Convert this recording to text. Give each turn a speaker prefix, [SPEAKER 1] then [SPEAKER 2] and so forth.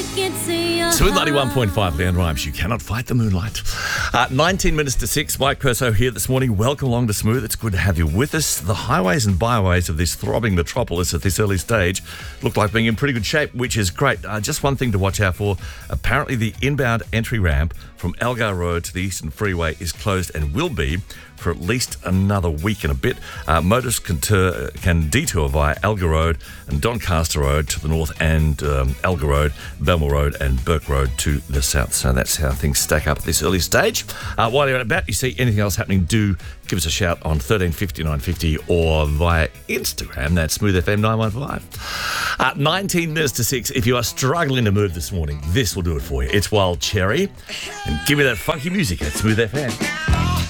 [SPEAKER 1] Smooth 91.5, Leanne Rhymes. You cannot fight the moonlight. 19 minutes to 6. Mike Perso here this morning. Welcome along to Smooth. It's good to have you with us. The highways and byways of this throbbing metropolis at this early stage look like being in pretty good shape, which is great. Just one thing to watch out for. Apparently, the inbound entry ramp from Algar Road to the Eastern Freeway is closed and will be for at least another week and a bit. Motorists can detour via Algar Road and Doncaster Road to the north and Algar Road, Belmore Road and Burke Road to the south. So that's how things stack up at this early stage. While you're about, you see anything else happening, do give us a shout on 1350 950 or via Instagram. That's Smooth FM 915. 19 minutes to 6. If you are struggling to move this morning, this will do it for you. It's Wild Cherry. And give me that funky music at Smooth FM.